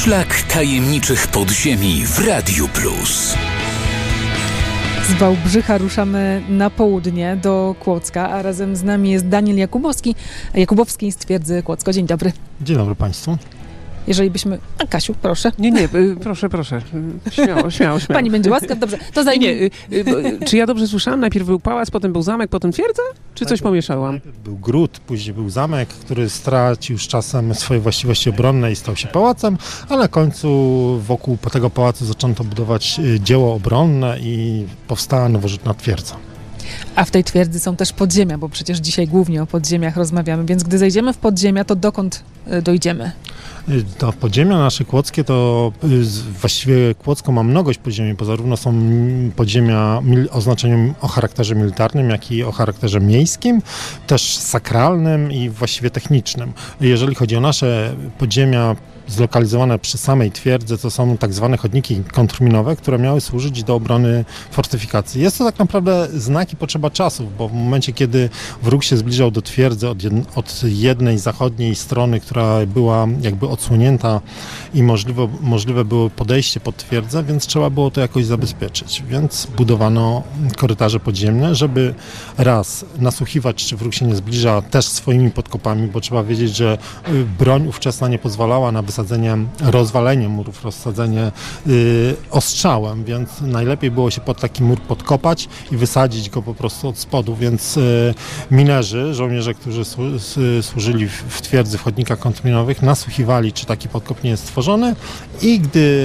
Szlak tajemniczych podziemi w Radiu Plus. Z Wałbrzycha ruszamy na południe do Kłodzka, a razem z nami jest Daniel Jakubowski z Twierdzy Kłodzko. Dzień dobry. Dzień dobry Państwu. Jeżeli byśmy... A Kasiu, proszę. Nie, proszę. Śmiało. Pani będzie łaskaw? Dobrze. To Czy ja dobrze słyszałam? Najpierw był pałac, potem był zamek, potem twierdza? Czy coś pomieszałam? Najpierw był gród, później był zamek, który stracił z czasem swoje właściwości obronne i stał się pałacem, a na końcu wokół tego pałacu zaczęto budować dzieło obronne i powstała nowożytna twierdza. A w tej twierdzy są też podziemia, bo przecież dzisiaj głównie o podziemiach rozmawiamy, więc gdy zejdziemy w podziemia, to dokąd dojdziemy? To podziemia nasze kłodzkie to właściwie Kłodzko ma mnogość podziemi, bo zarówno są podziemia o znaczeniu o charakterze militarnym, jak i o charakterze miejskim, też sakralnym i właściwie technicznym. Jeżeli chodzi o nasze podziemia zlokalizowane przy samej twierdzy, to są tak zwane chodniki kontrminowe, które miały służyć do obrony fortyfikacji. Jest to tak naprawdę znak i potrzeba czasów, bo w momencie, kiedy wróg się zbliżał do twierdzy od jednej zachodniej strony, która była jakby odsłonięta i możliwe było podejście pod twierdzę, więc trzeba było to jakoś zabezpieczyć. Więc budowano korytarze podziemne, żeby raz nasłuchiwać, czy wróg się nie zbliża, też swoimi podkopami, bo trzeba wiedzieć, że broń ówczesna nie pozwalała na rozwalenie murów, rozsadzenie ostrzałem, więc najlepiej było się pod taki mur podkopać i wysadzić go po prostu od spodu, więc minerzy, żołnierze, którzy służyli w twierdzy, w chodnikach kontrminowych, nasłuchiwali, czy taki podkop nie jest stworzony i gdy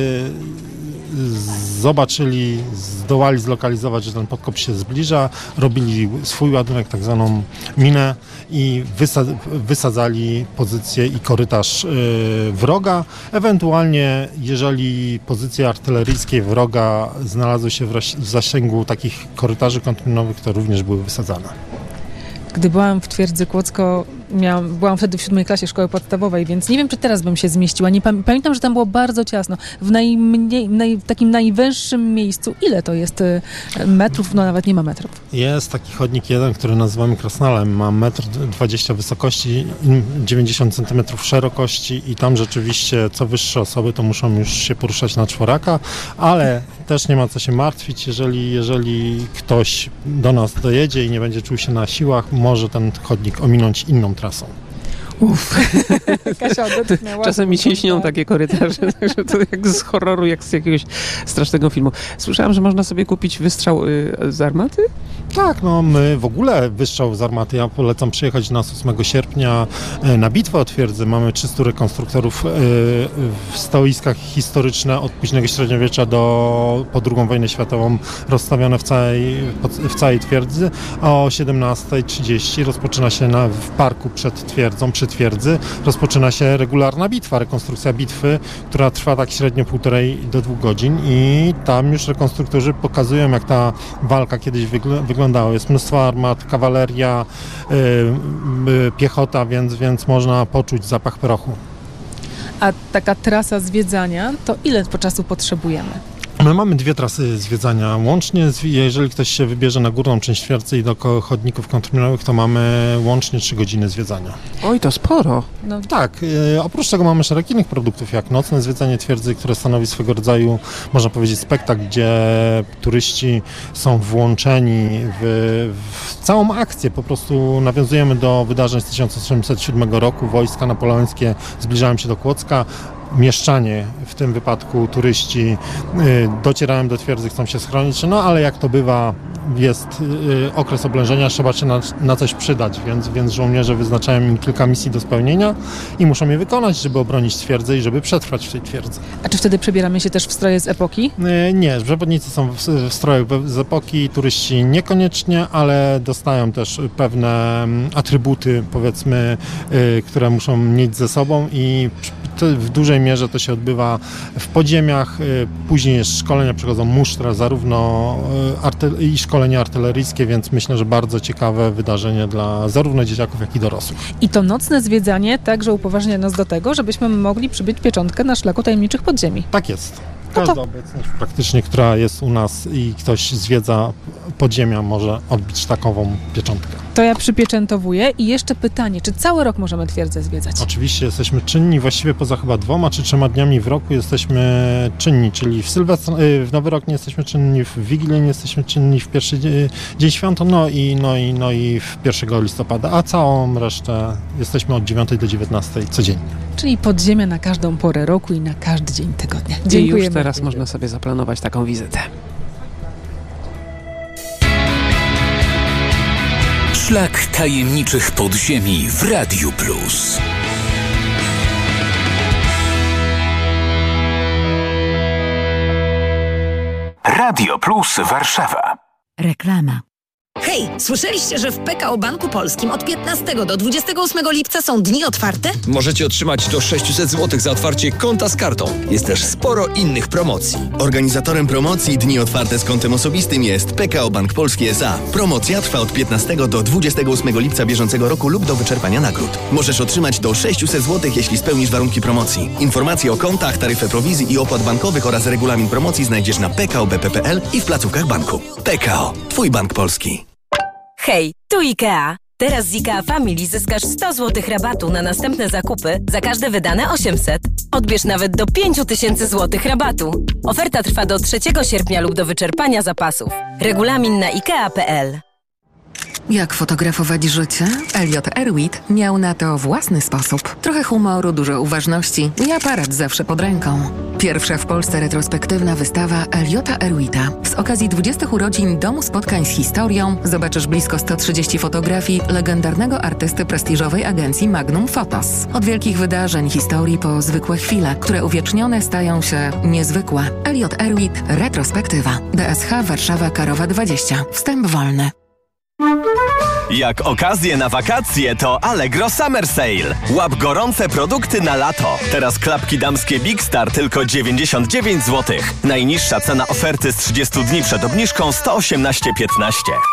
zdołali zlokalizować, że ten podkop się zbliża, robili swój ładunek, tak zwaną minę i wysadzali pozycję i korytarz wroga. Ewentualnie, jeżeli pozycje artyleryjskie wroga znalazły się w zasięgu takich korytarzy kontrminowych, to również były wysadzane. Gdy byłam w Twierdzy Kłodzko, byłam wtedy w 7. klasie szkoły podstawowej, więc nie wiem, czy teraz bym się zmieściła. Pamiętam, że tam było bardzo ciasno. W takim najwęższym miejscu, ile to jest metrów? No nawet nie ma metrów. Jest taki chodnik jeden, który nazywamy krasnalem. Ma 1,20 m wysokości, 90 cm szerokości i tam rzeczywiście co wyższe osoby to muszą już się poruszać na czworaka, ale też nie ma co się martwić, jeżeli ktoś do nas dojedzie i nie będzie czuł się na siłach, może ten chodnik ominąć inną trasą. Kasia odetchnęła. Czasem mi się śnią takie korytarze, także to jak z horroru, jak z jakiegoś strasznego filmu. Słyszałam, że można sobie kupić wystrzał z armaty? Tak, my w ogóle wystrzał z armaty. Ja polecam przyjechać nas 8 sierpnia na bitwę o twierdzę. Mamy 300 rekonstruktorów w stoiskach historyczne od późnego średniowiecza po II wojnę światową rozstawione w całej twierdzy. A o 17:30 rozpoczyna się w parku przed twierdzą, przy twierdzy, rozpoczyna się regularna bitwa, rekonstrukcja bitwy, która trwa tak średnio 1,5 do 2 godzin i tam już rekonstruktorzy pokazują, jak ta walka kiedyś wyglądała. Jest mnóstwo armat, kawaleria, piechota, więc można poczuć zapach prochu. A taka trasa zwiedzania, to ile czasu potrzebujemy? My mamy 2 trasy zwiedzania. Łącznie, jeżeli ktoś się wybierze na górną część twierdzy i do chodników kontrminowych, to mamy łącznie 3 godziny zwiedzania. Oj, to sporo. No tak. Oprócz tego mamy szereg innych produktów, jak nocne zwiedzanie twierdzy, które stanowi swego rodzaju, można powiedzieć, spektakl, gdzie turyści są włączeni w całą akcję. Po prostu nawiązujemy do wydarzeń z 1807 roku. Wojska napoleońskie zbliżają się do Kłodzka. Mieszczanie, w tym wypadku turyści, docierają do twierdzy, chcą się schronić, ale jak to bywa, jest okres oblężenia, trzeba się na coś przydać, więc żołnierze wyznaczają im kilka misji do spełnienia i muszą je wykonać, żeby obronić twierdzę i żeby przetrwać w tej twierdzy. A czy wtedy przebieramy się też w stroje z epoki? Nie, przewodnicy są w strojach z epoki, turyści niekoniecznie, ale dostają też pewne atrybuty, powiedzmy, które muszą mieć ze sobą i w dużej mierze to się odbywa w podziemiach. Później jest szkolenia, przychodzą musztra, zarówno i szkolenia artyleryjskie, więc myślę, że bardzo ciekawe wydarzenie dla zarówno dzieciaków, jak i dorosłych. I to nocne zwiedzanie także upoważnia nas do tego, żebyśmy mogli przybyć pieczątkę na szlaku tajemniczych podziemi. Tak jest. Każda obecność praktycznie, która jest u nas i ktoś zwiedza podziemia, może odbić takową pieczątkę. To ja przypieczętowuję i jeszcze pytanie, czy cały rok możemy twierdzę zwiedzać? Oczywiście jesteśmy czynni, właściwie poza chyba 2 czy 3 dniami w roku jesteśmy czynni, czyli w w Nowy Rok nie jesteśmy czynni, w Wigilię nie jesteśmy czynni, w pierwszy dzień świąt, no i w 1 listopada, a całą resztę jesteśmy od 9 do 19 codziennie. Czyli podziemia na każdą porę roku i na każdy dzień tygodnia. I Dziękujemy. już teraz można sobie zaplanować taką wizytę. Szlak tajemniczych podziemi w Radiu Plus. Radio Plus Warszawa. Reklama. Hej, słyszeliście, że w PKO Banku Polskim od 15 do 28 lipca są dni otwarte? Możecie otrzymać do 600 zł za otwarcie konta z kartą. Jest też sporo innych promocji. Organizatorem promocji Dni Otwarte z kontem osobistym jest PKO Bank Polski S.A. Promocja trwa od 15 do 28 lipca bieżącego roku lub do wyczerpania nagród. Możesz otrzymać do 600 zł, jeśli spełnisz warunki promocji. Informacje o kontach, taryfę prowizji i opłat bankowych oraz regulamin promocji znajdziesz na pkobp.pl i w placówkach banku. PKO. Twój bank polski. Hej, tu IKEA. Teraz z IKEA Family zyskasz 100 zł rabatu na następne zakupy za każde wydane 800. Odbierz nawet do 5000 zł rabatu. Oferta trwa do 3 sierpnia lub do wyczerpania zapasów. Regulamin na ikea.pl. Jak fotografować życie? Elliot Erwitt miał na to własny sposób. Trochę humoru, dużo uważności i aparat zawsze pod ręką. Pierwsza w Polsce retrospektywna wystawa Elliota Erwitta. Z okazji 20 urodzin Domu Spotkań z Historią zobaczysz blisko 130 fotografii legendarnego artysty prestiżowej agencji Magnum Photos. Od wielkich wydarzeń, historii po zwykłe chwile, które uwiecznione stają się niezwykłe. Elliot Erwitt, retrospektywa. DSH Warszawa Karowa 20. Wstęp wolny. Jak okazję na wakacje, to Allegro Summer Sale. Łap gorące produkty na lato. Teraz klapki damskie Big Star tylko 99 zł. Najniższa cena oferty z 30 dni przed obniżką 118,15.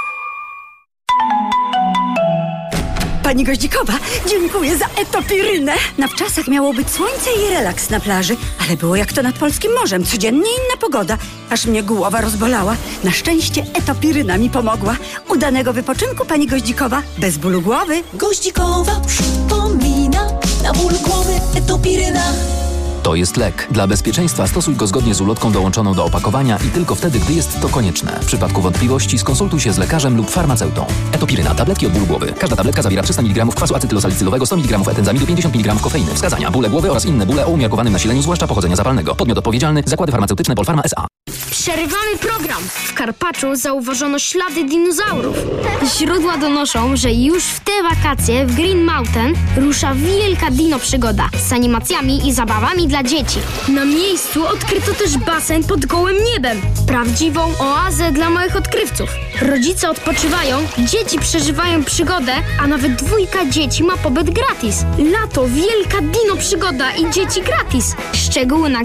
Pani Goździkowa, dziękuję za etopirynę. Na wczasach miało być słońce i relaks na plaży, ale było jak to nad polskim morzem. Codziennie inna pogoda. Aż mnie głowa rozbolała. Na szczęście etopiryna mi pomogła. Udanego wypoczynku, pani Goździkowa, bez bólu głowy. Goździkowa przypomina, na ból głowy etopiryna. To jest lek. Dla bezpieczeństwa stosuj go zgodnie z ulotką dołączoną do opakowania i tylko wtedy, gdy jest to konieczne. W przypadku wątpliwości skonsultuj się z lekarzem lub farmaceutą. Etopiryna. Tabletki od bólu głowy. Każda tabletka zawiera 300 mg kwasu acetylosalicylowego, 100 mg etenzamidu, 50 mg kofeiny. Wskazania: bóle głowy oraz inne bóle o umiarkowanym nasileniu, zwłaszcza pochodzenia zapalnego. Podmiot odpowiedzialny: Zakłady Farmaceutyczne Polpharma S.A. Przerywamy program. W Karpaczu zauważono ślady dinozaurów. Źródła donoszą, że już w te wakacje w Green Mountain rusza wielka dino przygoda z animacjami i zabawami dla dzieci. Na miejscu odkryto też basen pod gołym niebem. Prawdziwą oazę dla małych odkrywców. Rodzice odpoczywają, dzieci przeżywają przygodę, a nawet 2 dzieci ma pobyt gratis. Lato, wielka dino przygoda i dzieci gratis. Szczegóły na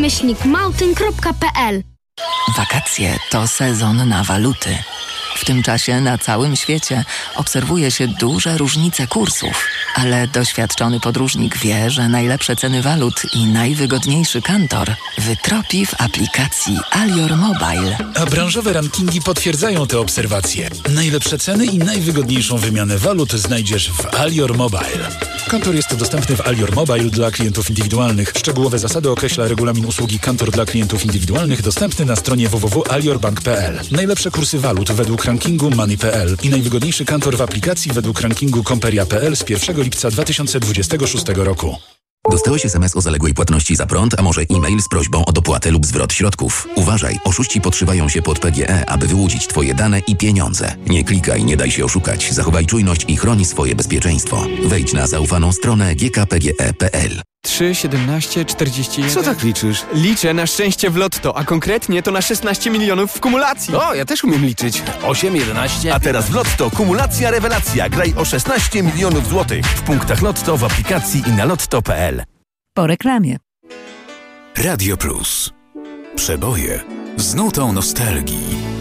green-mountain.pl. Wakacje to sezon na waluty. W tym czasie na całym świecie obserwuje się duże różnice kursów, ale doświadczony podróżnik wie, że najlepsze ceny walut i najwygodniejszy kantor wytropi w aplikacji Alior Mobile. A branżowe rankingi potwierdzają te obserwacje. Najlepsze ceny i najwygodniejszą wymianę walut znajdziesz w Alior Mobile. Kantor jest dostępny w Alior Mobile dla klientów indywidualnych. Szczegółowe zasady określa regulamin usługi Kantor dla klientów indywidualnych dostępny na stronie www.aliorbank.pl. Najlepsze kursy walut według rankingu Money.pl i najwygodniejszy kantor w aplikacji według rankingu Comperia.pl z 1 lipca 2026 roku. Dostałeś SMS o zaległej płatności za prąd, a może e-mail z prośbą o dopłatę lub zwrot środków. Uważaj, oszuści podszywają się pod PGE, aby wyłudzić Twoje dane i pieniądze. Nie klikaj, nie daj się oszukać. Zachowaj czujność i chroni swoje bezpieczeństwo. Wejdź na zaufaną stronę gkpge.pl. 3, 17, 41... Co tak liczysz? Liczę na szczęście w lotto, a konkretnie to na 16 milionów w kumulacji. O, ja też umiem liczyć. 8, 11... A teraz w lotto kumulacja rewelacja. Graj o 16 milionów złotych. W punktach lotto, w aplikacji i na lotto.pl. Po reklamie. Radio Plus. Przeboje z nutą nostalgii.